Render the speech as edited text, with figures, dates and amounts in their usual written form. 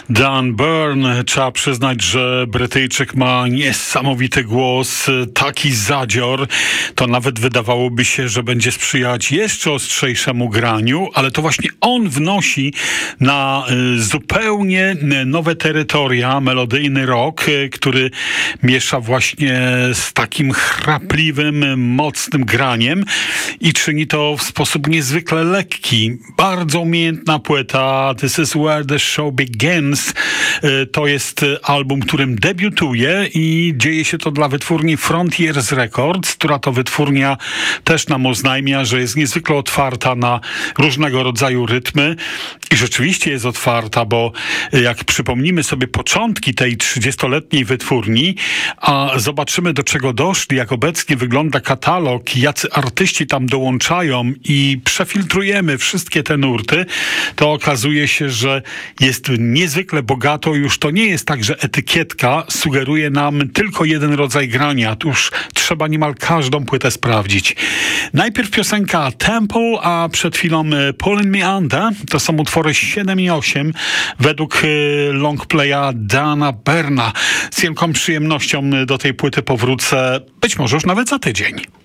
Dan Byrne, trzeba przyznać, że Brytyjczyk ma niesamowity głos, taki zadzior, to nawet wydawałoby się, że będzie sprzyjać jeszcze ostrzejszemu graniu, ale to właśnie on wnosi na zupełnie nowe terytoria melodyjny rock, który miesza właśnie z takim chrapliwym, mocnym graniem i czyni to w sposób niezwykle lekki. Bardzo umiejętna płyta This is where the show begins. To jest album, którym debiutuje i dzieje się to dla wytwórni Frontiers Records, która to wytwórnia też nam oznajmia, że jest niezwykle otwarta na różnego rodzaju rytmy i rzeczywiście jest otwarta, bo jak przypomnimy sobie początki tej 30-letniej wytwórni, a zobaczymy, do czego doszli, jak obecnie wygląda katalog, jacy artyści tam dołączają i przefiltrujemy wszystkie te nurty, to okazuje się, że jest niezwykle bogato. Już to nie jest tak, że etykietka sugeruje nam tylko jeden rodzaj grania. Już trzeba niemal każdą płytę sprawdzić. Najpierw piosenka Temple, a przed chwilą Pulling Me Under. To są utwory 7 i 8 według longplaya Dana Byrna. Z wielką przyjemnością do tej płyty powrócę, być może już nawet za tydzień.